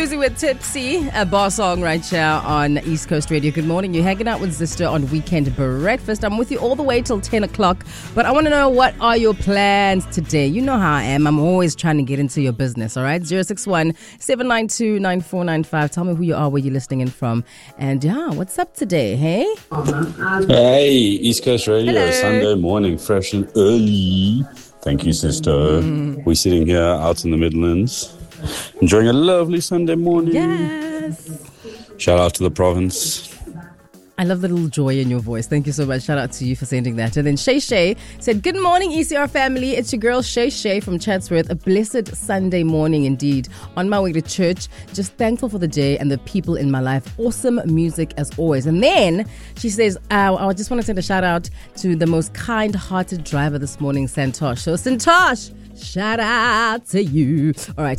Susie with Tipsy, a bar song right here on East Coast Radio. Good morning. You're hanging out with Zister on Weekend Breakfast. I'm with you all the way till 10 o'clock. But I want to know, what are your plans today? You know how I am. I'm always trying to get into your business, all right? 061-792-9495. Tell me who you are, where you're listening in from. And yeah, what's up today, hey? Hey, East Coast Radio, Hello. Sunday morning, fresh and early. Thank you, sister. We're sitting here out in the Midlands, enjoying a lovely Sunday morning. Yes. Shout out to the province. I love the little joy in your voice. Thank you so much. Shout out to you for sending that. And then Shay Shay said, good morning, ECR family. It's your girl Shay Shay from Chatsworth. A blessed Sunday morning indeed. On my way to church, just thankful for the day and the people in my life. Awesome music as always. And then she says, I just want to send a shout out to the most kind-hearted driver this morning, Santosh. So Santosh, shout out to you. All right.